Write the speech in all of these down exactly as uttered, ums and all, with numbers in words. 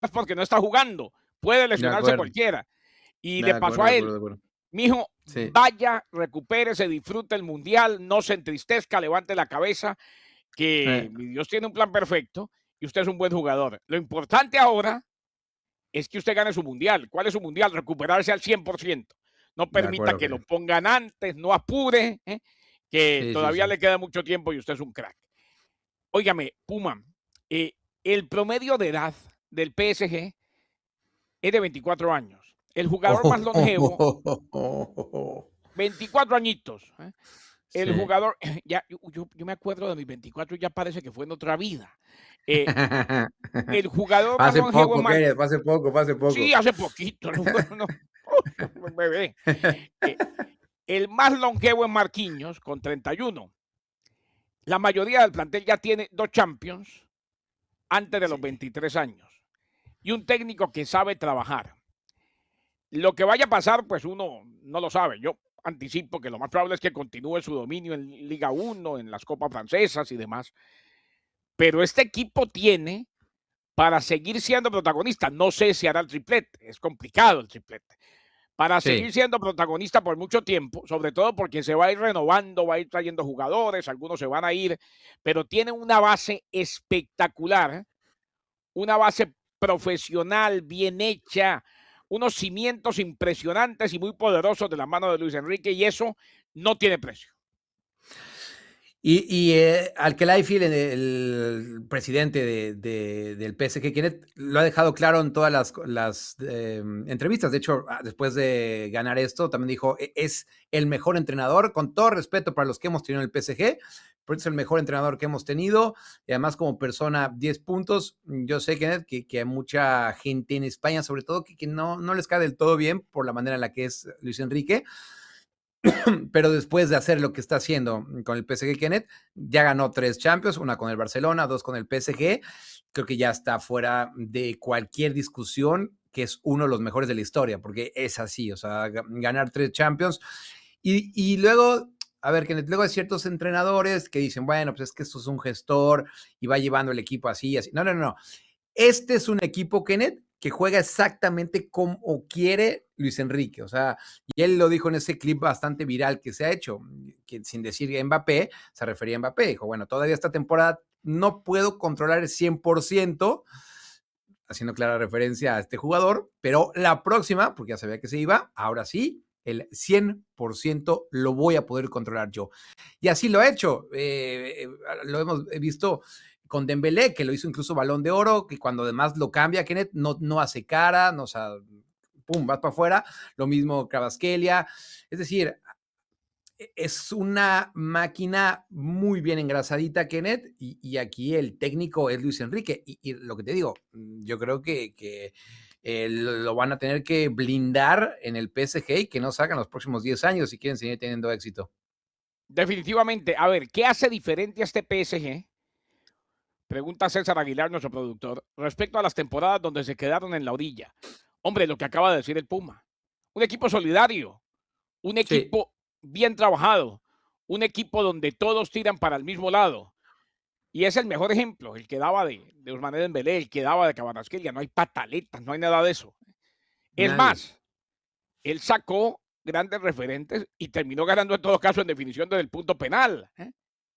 porque no está jugando. Puede De lesionarse acuerdo. cualquiera. Y De le pasó acuerdo, de a acuerdo, él. de acuerdo. Mijo, Sí. vaya, recupérese, disfrute el mundial, no se entristezca, levante la cabeza, que Eh. mi Dios tiene un plan perfecto y usted es un buen jugador. Lo importante ahora es que usted gane su mundial. ¿Cuál es su mundial? Recuperarse al cien por ciento. No De permita acuerdo, que lo okey. pongan antes, no apure, ¿eh? Que Sí, sí, todavía sí. le queda mucho tiempo y usted es un crack. Óigame, Puma, eh, el promedio de edad del PSG es de veinticuatro años. El jugador más longevo veinticuatro añitos, ¿eh? El Sí. jugador, ya, yo yo yo me acuerdo de mis veinticuatro, ya parece que fue en otra vida. Eh, el jugador Fue más hace longevo es poco, Mar Kenneth, fue hace poco, fue hace Sí, poco. hace poquito, no fue no, un bebé. Eh, el más longevo es Marquinhos, con treinta y uno. La mayoría del plantel ya tiene dos Champions antes de los Sí. veintitrés años, y un técnico que sabe trabajar. Lo que vaya a pasar, pues uno no lo sabe. Yo anticipo que lo más probable es que continúe su dominio en Liga uno, en las copas francesas y demás. Pero este equipo tiene para seguir siendo protagonista. No sé si hará el triplete, es complicado el triplete. Para seguir Sí. siendo protagonista por mucho tiempo, sobre todo porque se va a ir renovando, va a ir trayendo jugadores, algunos se van a ir, pero tiene una base espectacular, una base profesional, bien hecha, unos cimientos impresionantes y muy poderosos de la mano de Luis Enrique, y eso no tiene precio. Y y, eh, Al-Khelaifi, el el presidente de de del PSG, Kenneth, lo ha dejado claro en todas las las, em, entrevistas. De hecho, ah, después de ganar esto, también dijo: "E es el mejor entrenador, con todo respeto para los que hemos tenido en el PSG, pero es el mejor entrenador que hemos tenido, y además como persona, diez puntos". Yo sé, Kenneth, que que a mucha gente en España, sobre todo, que que no no les cae del todo bien por la manera en la que es Luis Enrique. Pero después de hacer lo que está haciendo con el PSG, Kenneth, ya ganó tres Champions, una con el Barcelona, dos con el PSG. Creo que ya está fuera de cualquier discusión que es uno de los mejores de la historia, porque es así, o sea, ga ganar tres Champions. Y y luego, a ver, Kenneth, luego hay ciertos entrenadores que dicen: "Bueno, pues es que esto es un gestor y va llevando el equipo así y así". No, no, no. Este es un equipo, Kenneth, que juega exactamente como quiere Luis Enrique. O sea, y él lo dijo en ese clip bastante viral que se ha hecho, que sin decir Mbappé, se refería a Mbappé. Dijo: "Bueno, todavía esta temporada no puedo controlar el cien por ciento", haciendo clara referencia a este jugador, pero la próxima, porque ya sabía que se iba, ahora sí, el cien por ciento lo voy a poder controlar yo. Y así lo ha hecho. Eh, lo hemos visto con Dembélé, que lo hizo incluso Balón de Oro, que cuando además lo cambia, Kenneth, no, no hace cara, no, o sea, pum, vas para afuera. Lo mismo Kvaratskhelia. Es decir, es una máquina muy bien engrasadita, Kenneth, y, y aquí el técnico es Luis Enrique. Y, y lo que te digo, yo creo que, que eh, lo van a tener que blindar en el P S G y que no salgan los próximos diez años si quieren seguir teniendo éxito. Definitivamente. A ver, ¿qué hace diferente a este P S G? Pregunta César Aguilar, nuestro productor, respecto a las temporadas donde se quedaron en la orilla. Hombre, lo que acaba de decir el Puma. Un equipo solidario, un Sí. equipo bien trabajado, un equipo donde todos tiran para el mismo lado. Y es el mejor ejemplo, el que daba de, de Ousmane Dembélé, el que daba de Kvaratskhelia. No hay pataletas, no hay nada de eso. Es Nadie. más, él sacó grandes referentes y terminó ganando en todo caso en definición desde el punto penal. ¿eh?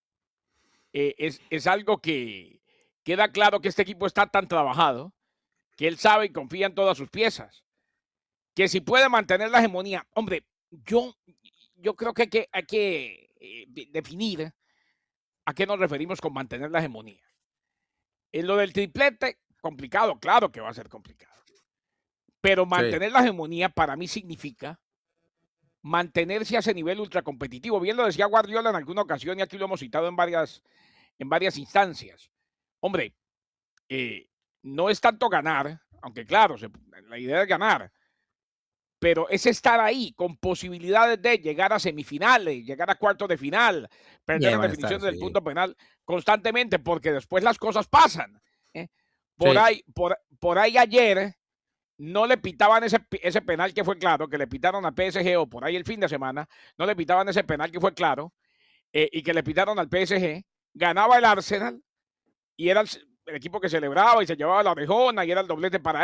Eh, es, es algo que queda claro que este equipo está tan trabajado que él sabe y confía en todas sus piezas. Que si puede mantener la hegemonía, hombre, yo, yo creo que hay que, hay que eh, definir a qué nos referimos con mantener la hegemonía. En lo del triplete, complicado, claro que va a ser complicado. Pero Sí. mantener la hegemonía para mí significa mantenerse a ese nivel ultracompetitivo. Bien lo decía Guardiola en alguna ocasión y aquí lo hemos citado en varias, en varias instancias. Hombre, eh, no es tanto ganar, aunque claro, se, la idea es ganar, pero es estar ahí con posibilidades de llegar a semifinales, llegar a cuartos de final, Y perder ahí en van a estar, definición del sí. punto penal constantemente, porque después las cosas pasan. ¿eh? Por Sí. ahí, por, por ahí ayer no le pitaban ese, ese penal que fue claro, que le pitaron al P S G, o por ahí el fin de semana, no le pitaban ese penal que fue claro, eh, y que le pitaron al P S G, ganaba el Arsenal y era el, el equipo que celebraba y se llevaba la orejona y era el doblete para